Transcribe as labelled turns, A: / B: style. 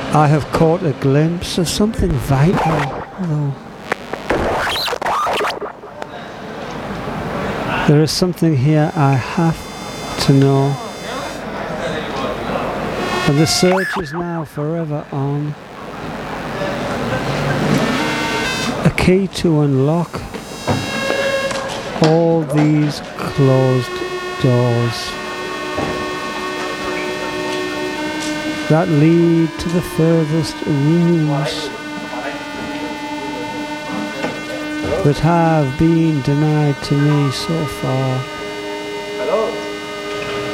A: I have caught a glimpse of something vital, though. There is something here I have to know. And the search is now forever on. A key to unlock all these closed doors that lead to the furthest rooms that have been denied to me so far.